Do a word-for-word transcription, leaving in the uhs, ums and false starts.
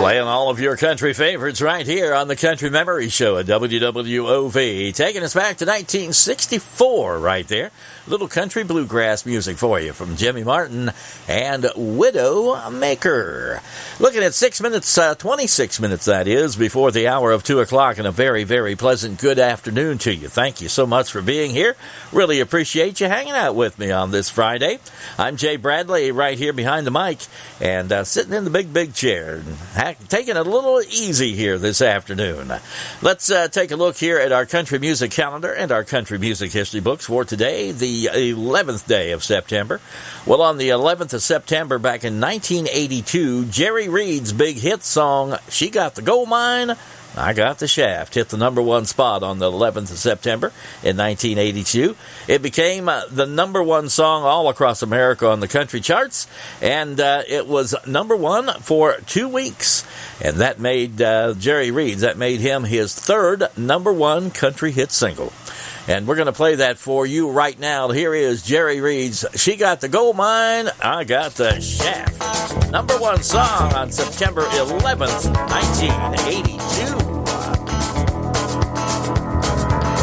Playing all of your country favorites right here on the Country Memory Show at W W O V. Taking us back to nineteen sixty-four right there. Little country bluegrass music for you from Jimmy Martin and Widow Maker. Looking at six minutes, uh, twenty-six minutes that is, before the hour of two o'clock, and a very, very pleasant good afternoon to you. Thank you so much for being here. Really appreciate you hanging out with me on this Friday. I'm Jay Bradley right here behind the mic and uh, sitting in the big, big chair and ha- taking it a little easy here this afternoon. Let's uh, take a look here at our country music calendar and our country music history books for today, the eleventh day of September. Well, on the eleventh of September back in nineteen eighty-two, Jerry Reed's big hit song, She Got the Gold Mine, I Got the Shaft, hit the number one spot on the eleventh of September in nineteen eighty-two. It became uh, the number one song all across America on the country charts, and uh, it was number one for two weeks. And that made uh, Jerry Reed, that made him his third number one country hit single. And we're going to play that for you right now. Here is Jerry Reed's She Got the Gold Mine, I Got the Shaft. Number one song on September eleventh, nineteen eighty-two.